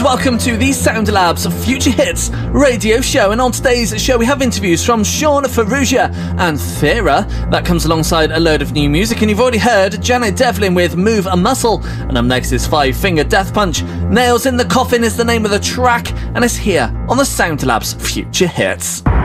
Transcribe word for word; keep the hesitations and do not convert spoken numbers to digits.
welcome to the Sound Labs Future Hits radio show. And on today's show, we have interviews from Sean Ferrugia and Fira. That comes alongside a load of new music. And you've already heard Janet Devlin with Move a Muscle. And up next is Five Finger Death Punch. Nails in the Coffin is the name of the track, and it's here on the Sound Labs Future Hits.